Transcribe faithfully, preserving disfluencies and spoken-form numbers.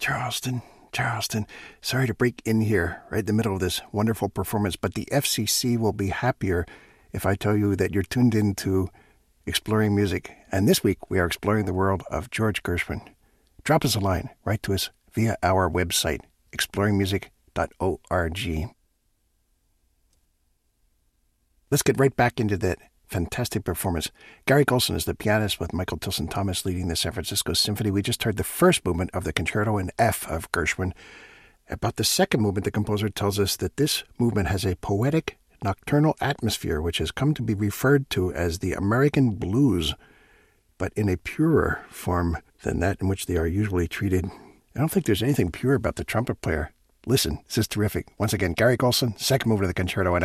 Charleston, Charleston, sorry to break in here right in the middle of this wonderful performance, but the F C C will be happier if I tell you that you're tuned into Exploring Music. And this week, we are exploring the world of George Gershwin. Drop us a line. Write to us via our website, exploring music dot org. Let's get right back into that fantastic performance. Gary Golson is the pianist with Michael Tilson Thomas leading the San Francisco Symphony. We just heard the first movement of the Concerto in F of Gershwin. About the second movement, the composer tells us that this movement has a poetic, nocturnal atmosphere, which has come to be referred to as the American blues, but in a purer form than that in which they are usually treated. I don't think there's anything pure about the trumpet player. Listen, this is terrific. Once again, Gary Golson, second movement of the Concerto in F.